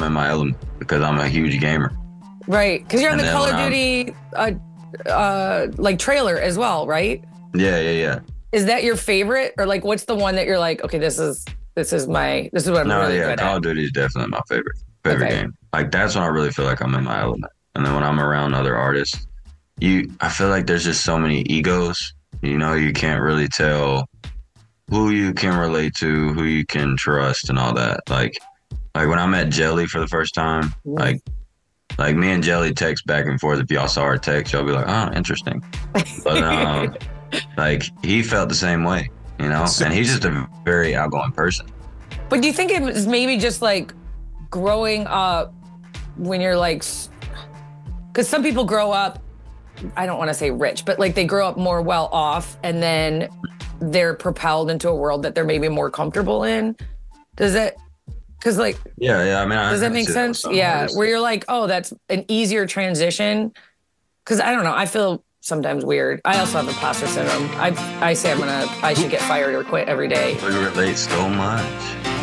in my element because I'm a huge gamer. Right, because you're on And the then Call of when Duty like trailer as well, right? Yeah. Is that your favorite, or like what's the one that you're like, okay, this is what I'm No, really yeah, good Call at? of Duty is definitely my favorite Okay. game. Like that's when I really feel like I'm in my element. And then when I'm around other artists, I feel like there's just so many egos. You know, you can't really tell who you can relate to, who you can trust, and all that. Like when I met Jelly for the first time, like me and Jelly text back and forth. If y'all saw our text, y'all be like, "Oh, interesting." But like he felt the same way, you know. And he's just a very outgoing person. But do you think it was maybe just like growing up when you're like, because some people grow up, I don't want to say rich, but like they grow up more well off and then they're propelled into a world that they're maybe more comfortable in? Does it? Because like, Yeah. I mean, does that make sense? Yeah, where you're like, oh, that's an easier transition. Because I don't know, I feel sometimes weird. I also have imposter syndrome. I say I should get fired or quit every day. We relate so much.